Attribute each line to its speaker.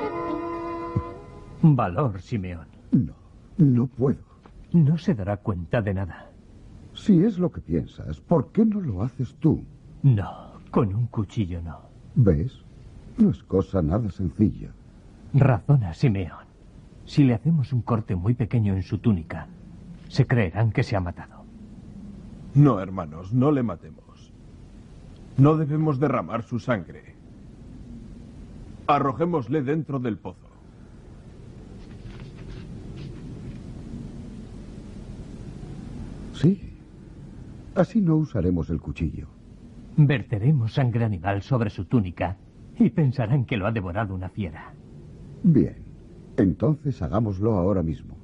Speaker 1: Valor, Simeón.
Speaker 2: No, no puedo.
Speaker 1: No se dará cuenta de nada.
Speaker 2: Si es lo que piensas, ¿por qué no lo haces tú?
Speaker 1: No, con un cuchillo no.
Speaker 2: ¿Ves? No es cosa nada sencilla.
Speaker 1: Razona, Simeón. Si le hacemos un corte muy pequeño en su túnica, se creerán que se ha matado.
Speaker 3: No, hermanos, no le matemos. No debemos derramar su sangre. Arrojémosle dentro del pozo.
Speaker 2: Sí. Así no usaremos el cuchillo.
Speaker 1: Verteremos sangre animal sobre su túnica y pensarán que lo ha devorado una fiera.
Speaker 2: Bien. Entonces hagámoslo ahora mismo.